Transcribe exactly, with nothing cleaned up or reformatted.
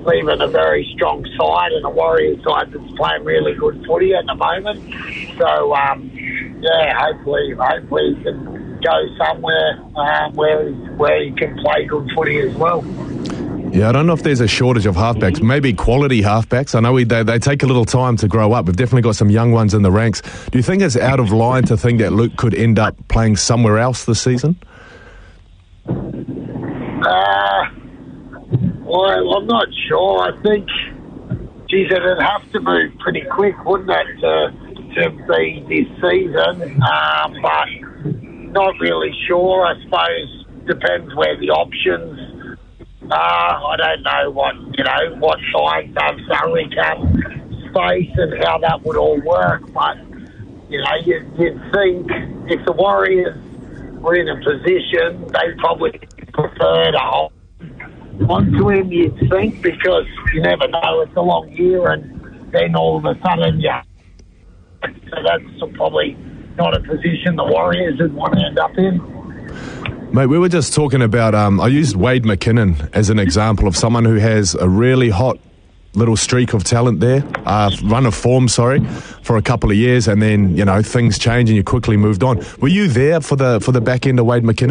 even a very strong side and a Warriors side that's playing really good footy at the moment. So, um, yeah, hopefully, hopefully he can go somewhere um, where, where he can play good footy as well. Yeah, I don't know if there's a shortage of halfbacks, maybe quality halfbacks. I know we, they, they take a little time to grow up. We've definitely got some young ones in the ranks. Do you think it's out of line to think that Luke could end up playing somewhere else this season? Uh, well, I'm not sure. I think, geez, it'd have to move pretty quick, wouldn't it, to, to be this season? Um, but not really sure. I suppose depends where the options Uh, I don't know what, you know, what size have salary cap space and how that would all work, but, you know, you'd, you'd think if the Warriors were in a position, they probably prefer to hold on to him, you'd think, because you never know, it's a long year and then all of a sudden, yeah. So that's probably not a position the Warriors would want to end up in. Mate, we were just talking about, um, I used Wade McKinnon as an example of someone who has a really hot little streak of talent there, uh, run of form, sorry, for a couple of years, and then, you know, things change and you quickly moved on. Were you there for the for the back end of Wade McKinnon?